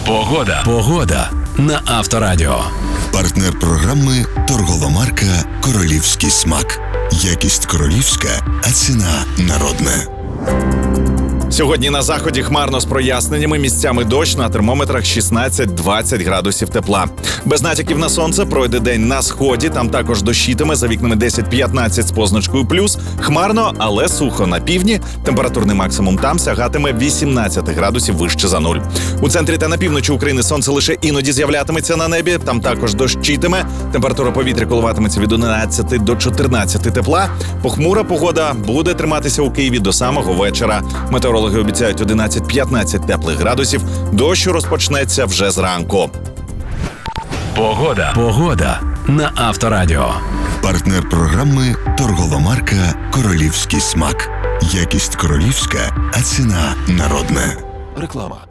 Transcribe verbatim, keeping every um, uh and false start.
Погода. Погода на Авторадіо. Партнер програми торгова марка «Королівський смак». Якість королівська, а ціна народна. Сьогодні на заході хмарно з проясненнями, місцями дощ, на термометрах шістнадцять-двадцять градусів тепла. Без натяків на сонце пройде день на сході, там також дощитиме, за вікнами десять-п'ятнадцять з позначкою плюс. Хмарно, але сухо на півдні, температурний максимум там сягатиме вісімнадцять градусів вище за нуль. У центрі та на півночі України сонце лише іноді з'являтиметься на небі, там також дощитиме, температура повітря коливатиметься від одинадцяти до чотирнадцяти тепла. Похмура погода буде триматися у Києві до самого вечора. Метеорологи обіцяють одинадцять-п'ятнадцять теплих градусів, дощ розпочнеться вже зранку. Погода. Погода на Авторадіо. Партнер програми торгова марка «Королівський смак». Якість королівська, а ціна народна. Реклама.